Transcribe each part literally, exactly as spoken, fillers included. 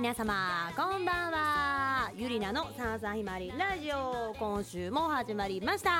皆様こんばんは。ゆりなのさんさんひまわりラジオ、今週も始まりました。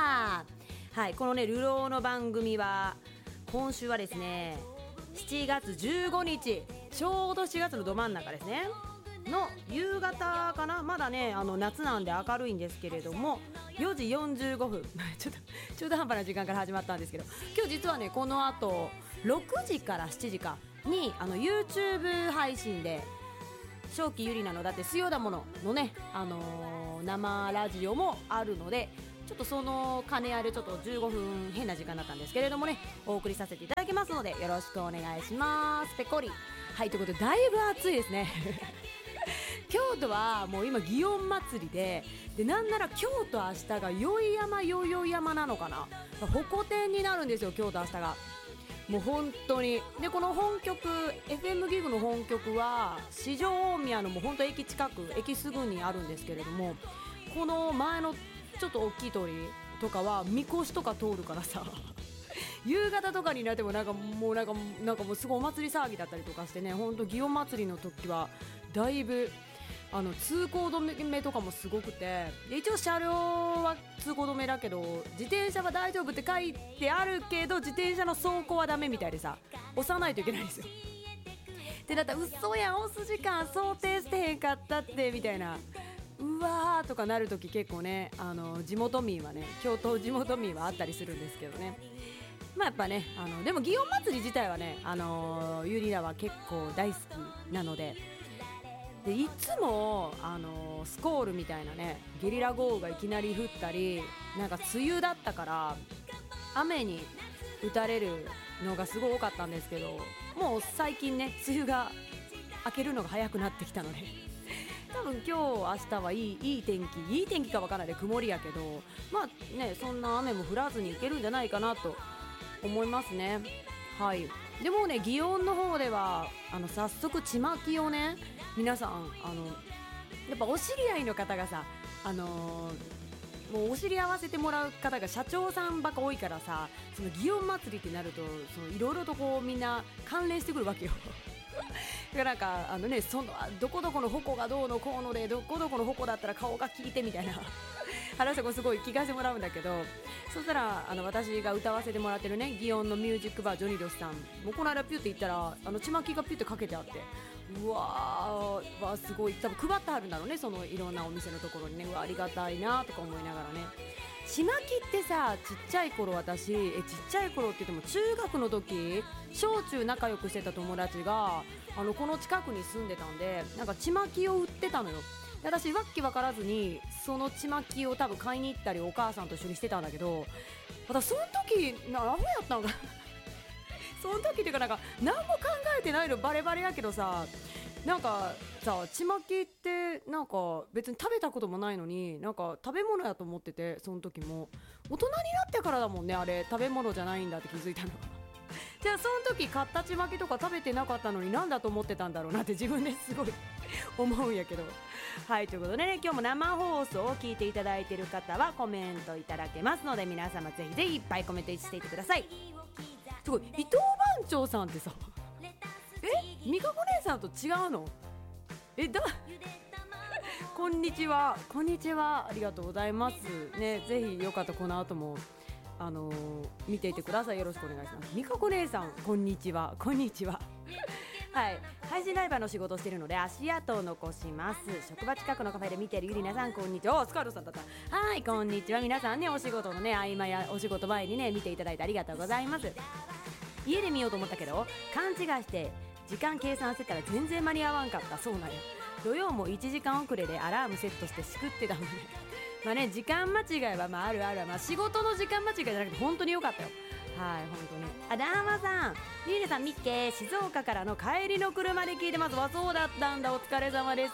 はい、このね流浪の番組は今週はですねしちがつじゅうごにち、ちょうどしちがつのど真ん中ですねの夕方かな。まだねあの夏なんで明るいんですけれどもよじよんじゅうごふんちょっと中途半端な時間から始まったんですけど、今日実はねこの後ろくじからしちじかにあの YouTube 配信で正気ゆりなのだって水曜だもののね、あのー、生ラジオもあるので、ちょっとその兼ね合いでちょっとじゅうごふん変な時間だったんですけれどもね、お送りさせていただきますのでよろしくお願いします。ペコリ。はい、ということでだいぶ暑いですね京都はもう今祇園祭りで、でなんなら今日と明日が宵山宵々山なのかな、鉾天になるんですよ今日と明日が。もう本当にで、この本局 エフエム ギグの本局は四条大宮のもう本当駅近く、駅すぐにあるんですけれども、この前のちょっと大きい通りとかはみこしとか通るからさ夕方とかになってもなんかもうなんかなんかもうすごいお祭り騒ぎだったりとかしてね、本当祇園祭りの時はだいぶあの通行止めとかもすごくて、一応車両は通行止めだけど自転車は大丈夫って書いてあるけど自転車の走行はダメみたいでさ、押さないといけないんですよ。でだったら嘘やん、押す時間想定してへんかったってみたいな、うわーとかなるとき結構ね、あの地元民はね、京都地元民はあったりするんですけどね。まあやっぱね、あのでも祇園祭り自体はね、あのゆりらは結構大好きなので、でいつも、あのー、スコールみたいなねゲリラ豪雨がいきなり降ったり、なんか梅雨だったから雨に打たれるのがすごい多かったんですけど、もう最近ね梅雨が明けるのが早くなってきたので多分今日明日はいい、いい天気いい天気かわからないで曇りやけど、まあねそんな雨も降らずにいけるんじゃないかなと思いますね。はい。でもね祇園の方ではあの早速ちまきをね皆さんあのやっぱお知り合いの方がさ、あのー、もうお知り合わせてもらう方が社長さんばっか多いからさ、その祇園祭りってなるといろいろとこうみんな関連してくるわけよだからなんかあのね、そのどこどこの矛がどうのこうのでどこどこの矛だったら顔が効いてみたいな話をすごい聞かせてもらうんだけど、そしたらあの私が歌わせてもらってるね祇園のミュージックバージョニロスさんもうこの間ピュって言ったらあのちまきがピュってかけてあって、うわーわすごい、多分配ってあるんだろうね、そのいろんなお店のところにね。うわありがたいなとか思いながらね。ちまきってさ、ちっちゃい頃私えちっちゃい頃って言っても中学の時小中仲良くしてた友達があのこの近くに住んでたんで、なんかちまきを売ってたのよ。で私わっきわからずにそのちまきを多分買いに行ったりお母さんと一緒にしてたんだけど、私その時なアホやったのかその時っていうかなんか何も考えてないのバレバレやけどさ、なんかさちまきってなんか別に食べたこともないのになんか食べ物やと思ってて、その時も大人になってからだもんね、あれ食べ物じゃないんだって気づいたのじゃあその時買ったちまきとか食べてなかったのに何だと思ってたんだろうなって自分ですごい思うんやけど。はい、ということでね、今日も生放送を聞いていただいている方はコメントいただけますので、皆様ぜひぜひいっぱいコメントしていってください。すごい、伊藤番長さんってさ、えみかこ姉さんと違うの？えだこんにちは、こんにちは、ありがとうございますね。ぜひよかったらこの後もあのー、見ていてください。よろしくお願いします。みかこ姉さんこんにちは、こんにちははい、配信ライバーの仕事をしているので足跡を残します。職場近くのカフェで見ているゆりなさんこんにちは。おスカートさんだった。はい、こんにちは。皆さんねお仕事のね合間やお仕事前にね見ていただいてありがとうございます。家で見ようと思ったけど勘違いして時間計算してたら全然間に合わんかった。そうなんや、土曜もいちじかん遅れでアラームセットしてしくってたのでまあね時間間違いはまああるある、まあ仕事の時間間違いじゃなくて本当に良かったよ。はい、本当に。あ、ダーマさん、リーネさん、ミッケー、静岡からの帰りの車で聞いてます。わ、そうだったんだ、お疲れ様です。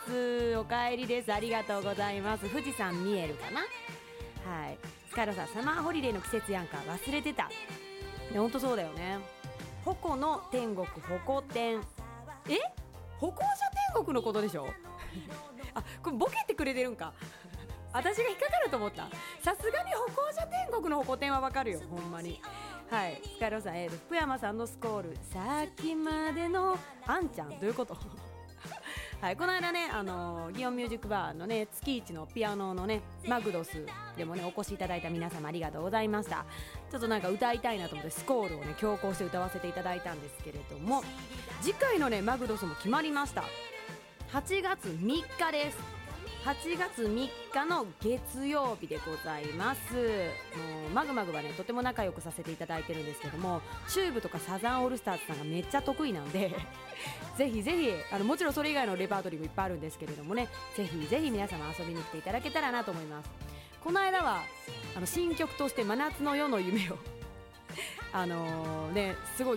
お帰りです、ありがとうございます。富士山見えるかな。はい、スカイロさん、サマーホリデーの季節やんか、忘れてた。本当そうだよね。矛の天国、矛天。え歩行者天国のことでしょあ、これボケてくれてるんか私が引っかかると思った。さすがに歩行者天国の歩行天はわかるよ、ほんまに。はい、スカイロさん、えー、福山さんのスコールさっきまでのあんちゃんどういうことはい、この間ね、あのー、祇園ミュージックバーのね月一のピアノのねマグドスでもねお越しいただいた皆様ありがとうございました。ちょっとなんか歌いたいなと思ってスコールをね強行して歌わせていただいたんですけれども、次回のねマグドスも決まりました。はちがつみっかです。はちがつみっかの月曜日でございます。もうマグマグはねとても仲良くさせていただいてるんですけども、チューブとかサザンオールスターズさんがめっちゃ得意なんでぜひぜひあのもちろんそれ以外のレパートリーもいっぱいあるんですけれどもね、ぜひぜひ皆様遊びに来ていただけたらなと思います。この間はあの新曲として真夏の夜の夢をあのーねすごい